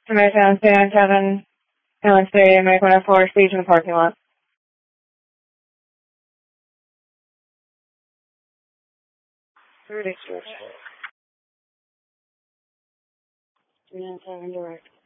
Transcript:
American San Kevin, Allen Stadium, American 104, stage in the parking lot. 36. 397 direct.